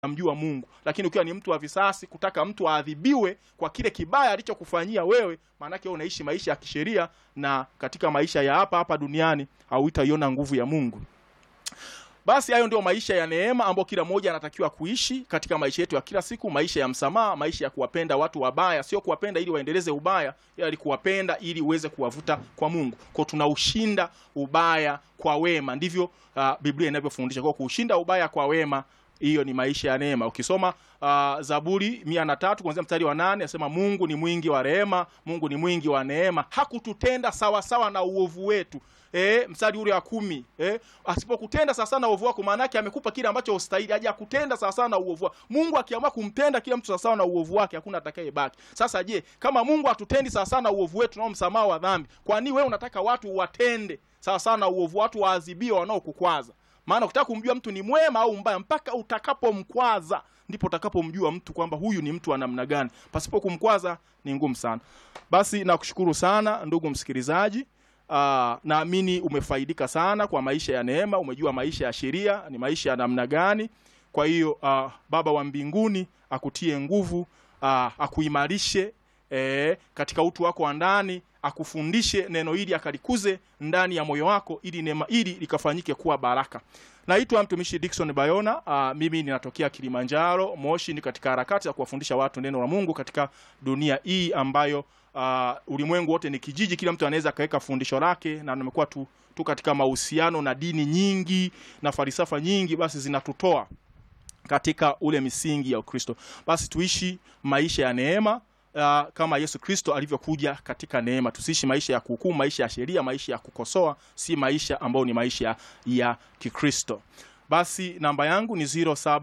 mjua Mungu. Lakini ukiwa ni mtu wa visasi, kutaka mtu aadhibiwe kwa kile kibaya alichokufanyia wewe, maana yake unaishi maisha ya kisheria, na katika maisha ya hapa duniani hautaiona nguvu ya Mungu. Basi hayo ndio maisha ya neema ambayo kila mmoja anatakiwa kuishi katika maisha yetu ya kila siku, maisha ya msamaha, maisha ya kuwapenda watu wabaya, sio kuwapenda ili waendeleze ubaya, ila kuwapenda ili uweze kuwavuta kwa Mungu. Kwa tunaushinda ubaya kwa wema, ndivyo Biblia inavyofundisha. Kwa kuushinda ubaya kwa wema, hiyo ni maisha ya neema. Ukisoma Zaburi 103 kuanzia mstari wa 8, anasema Mungu ni mwingi wa rehema, Mungu ni mwingi wa neema, hakututenda sawa sawa na uovu wetu. Mstari ule wa 10, asipokutenda sawa sawa na uovu wako, maana yake amekupa kile ambacho ustahili, haja kutenda sawa sawa na uovu wako. Mungu akiamua kumtenda kila mtu sawa sawa na uovu wake, hakuna atakayebaki. Sasa je, kama Mungu atutendi sawa sawa na uovu wetu na msamaha wa dhambi, kwa nini wewe unataka watu watende sawa sawa na uovu, watu waadhibiwe wanaokukwaza? Maana ukitaka kumjua mtu ni mwema au mbaya, mpaka utakapomkwaza ndipo utakapomjua mtu kwamba huyu ni mtu wa namna gani. Pasipo kumkwaza ni ngumu sana. Basi nakushukuru sana ndugu msikilizaji. Naamini umefaidika sana kwa maisha ya neema, umejua maisha ya sheria ni maisha ya namna gani. Kwa hiyo Baba wa mbinguni akutie nguvu, akuimarishe katika utu wako wa ndani, akufundishe neno hili, akalikuze ndani ya moyo wako, ili neema hili likafanyike kuwa baraka. Naitwa mtumishi Dickson Bayona. Mimi ninatokea Kilimanjaro, Moshi, ni katika harakati za kuwafundisha watu neno la Mungu katika dunia hii ambayo ulimwengu wote ni kijiji, kila mtu anaweza kaweka fundisho lake, na nimekuwa tu katika mahusiano na dini nyingi na falsafa nyingi, basi zinatutoa katika ule misingi ya Ukristo. Basi tuishi maisha ya neema kama Yesu Kristo alivyokuja katika neema. Tusiishi maisha ya kuhukumu, maisha ya sheria, maisha ya kukosoa, si maisha ambayo ni maisha ya Kikristo. Basi namba yangu ni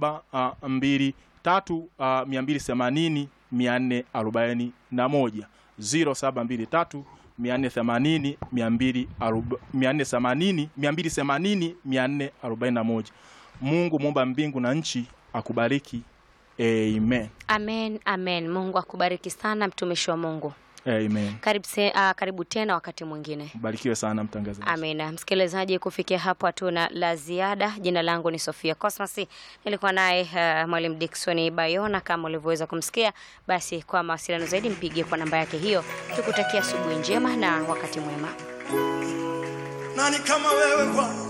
0723280441, 0723280441. Mungu muumba mbingu na nchi akubariki. Amen. Amen, amen. Mungu akubariki sana mtumishi wa Mungu. Amen. Karibu tena wakati mwingine. Barikiwe sana mtangazaji. Amen. Msikilizaji, kufikia hapo hatuna la ziada. Jina langu ni Sofia Cosmas. Nilikuwa naye Mwalimu Dickson Bayona kama ulivyoweza kumsikia. Basi kwa mawasiliano zaidi mpigie kwa namba yake hiyo. Tukutakia asubuhi njema na wakati mwema. Nani kama wewe Bwana?